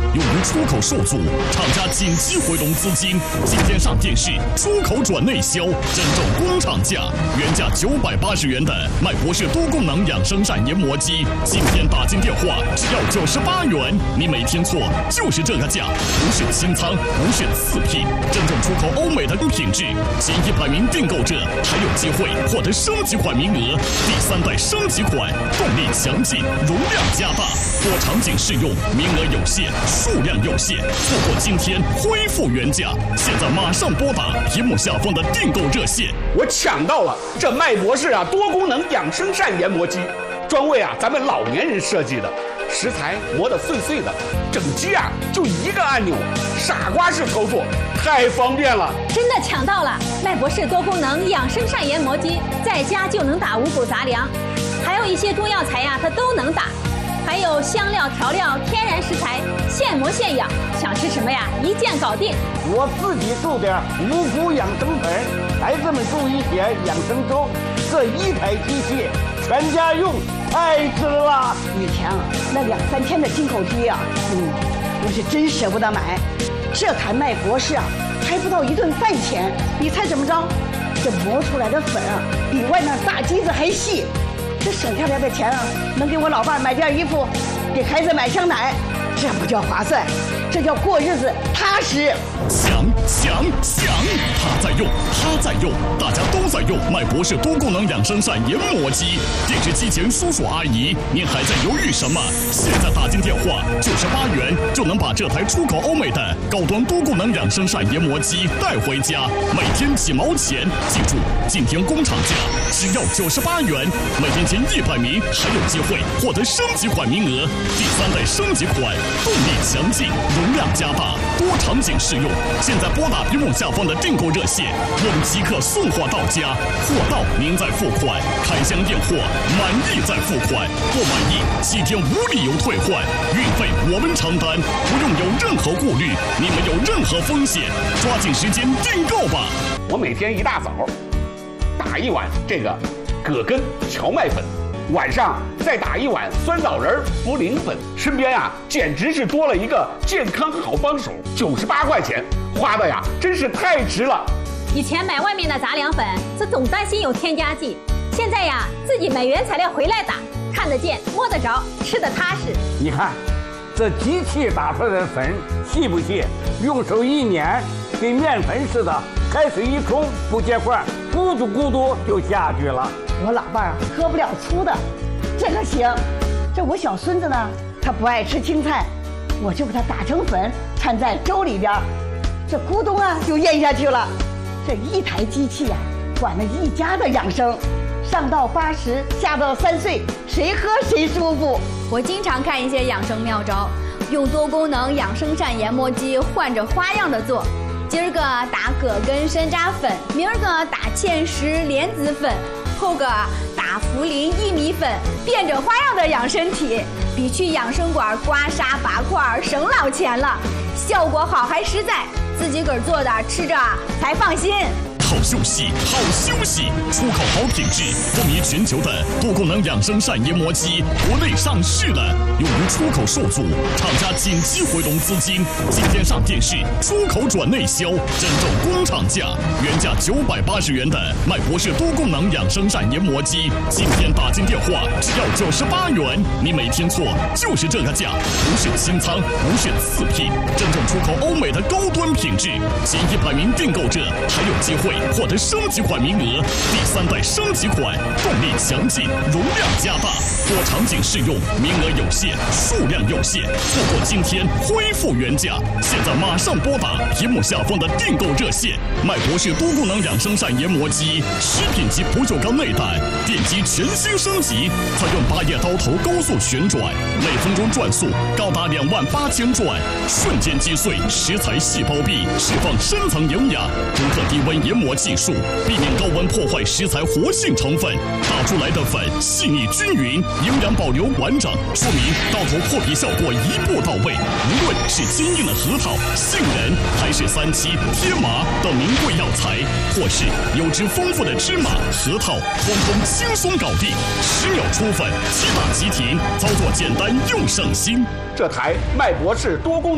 由于出口受阻，厂家紧急回笼资金，今天上电视，出口转内销，真正工厂价，原价980元的麦博士多功能养生膳研磨机，今天打进电话只要98元，你没听错，就是这个价，不是清仓，不是次品，真正出口欧美的品质，前100名订购者还有机会获得升级款名额，第3代升级款，动力强劲，容量加大，多场景适用，名额有限，数量有限，错过今天恢复原价，现在马上拨打屏幕下方的订购热线。 我抢到了这麦博士多功能养生膳研磨机，专为咱们老年人设计的，食材磨得碎碎的，整机就一个按钮，傻瓜式操作，太方便了。 真的抢到了麦博士多功能养生膳研磨机，在家就能打五谷杂粮，还有一些中药材它都能打，还有香料调料天然食材，现磨现养，想吃什么一键搞定。 我自己做点五谷养生粉，孩子们做一些养生粥，这一台机器全家用，太值了。 以前那2、3天的进口机我是真舍不得买。这台麦博士还不到1顿饭钱，你猜怎么着？这磨出来的粉比外面大机子还细。这省下来的钱能给我老伴买件衣服，给孩子买箱奶，这不叫划算，这叫过日子踏实。 想，他在用，大家都在用麦博士多功能养生膳研磨机。电视机前叔叔阿姨，您还在犹豫什么？现在打进电话，98元就能把这台出口欧美的高端多功能养生膳研磨机带回家，每天几毛钱。记住，今天工厂价只要98元，每天前100名还有机会获得升级款名额，第3代升级款，动力强劲，容量加大，多场景适用。现在拨打屏幕下方的订购热线，我们即刻送货到家，货到您再付款，开箱验货，满意再付款，不满意7天无理由退换，运费我们承担，不用有任何顾虑，你没有任何风险，抓紧时间订购吧。 我每天一大早打一碗这个葛根荞麦粉，晚上再打一碗酸枣仁茯苓粉，身边简直是多了一个健康好帮手，98块钱花的真是太值了。 以前买外面的杂粮粉，这总担心有添加剂，现在自己买原材料回来打，看得见摸得着，吃得踏实。 你看这机器打出来的粉细不细？用手一捻，跟面粉似的，开水一冲不结块，咕嘟咕嘟就下去了。 我老伴喝不了粗的，这个行。这我小孙子呢，他不爱吃青菜，我就把它打成粉，掺在粥里边，这咕咚就咽下去了。这一台机器管了一家的养生，上到80，下到3岁，谁喝谁舒服。 我经常看一些养生妙招，用多功能养生膳研磨机换着花样的做。今儿个打葛根山楂粉，明儿个打芡实莲子粉，后个打茯苓薏米粉，变着花样的养身体，比去养生馆刮痧拔块省老钱了，效果好还实在，自己个儿做的吃着才放心。 好休息，出口好品质，风靡全球的多功能养生膳研磨机国内上市了。由于出口受阻，厂家紧急回笼资金，今天上电视，出口转内销，真正工厂价，原价980元的麦博士多功能养生膳研磨机，今天打进电话只要98元，你没听错，就是这个价，不是清仓，不是次品，真正出口欧美的高端品质，前100名订购者还有机会获得升级款名额，第3代升级款，动力强劲，容量加大，多场景适用，名额有限，数量有限，错过今天恢复原价，现在马上拨打屏幕下方的订购热线。麦博士多功能养生膳研磨机，10品级不锈钢内胆，电机全新升级，采用8叶刀头高速旋转，每分钟转速高达28000转，瞬间击碎食材细胞壁，释放深层营养，独特低温研磨技术，避免高温破坏食材活性成分，打出来的粉细腻均匀，营养保留完整，说明刀头破皮效果一步到位。无论是坚硬的核桃、杏仁，还是3七、天麻等名贵药材，或是油脂丰富的芝麻、核桃，通通轻松搞定，10秒出粉，即打即停，操作简单又省心。 这台麦博士多功能